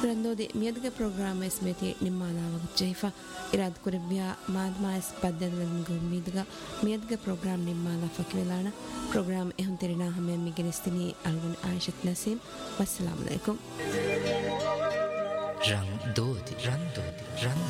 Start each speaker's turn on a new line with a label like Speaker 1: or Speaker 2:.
Speaker 1: ರಂದೋದಿ ಮಿಯದ್ಗ program ಎಸ್ಮೇತಿ ನಿಮ್ಮಾನಾವಾಗ ಜೈಫಾ ಇರಾದ್ ಕುರಬ್ಯಾ ಮಾದ್ಮಾಸ್ ಪದ್ದದವನ್ಗ ಮಿದ್ಗ ಮಿಯದ್ಗ program ನಿಮ್ಮಾನ ಫಕ್ವೆಲಾಣ program ಎಹಂ ತೆರಿನಾ ಹಮೆ ಮಿಗೆನಿಸ್ತಿನಿ ಅಲ್ವನ್ ಆಯಿಷತ್ Naseem ವಸ್ಸಲಾಮು ಅಲೈಕುಂ
Speaker 2: ರಂದೋದಿ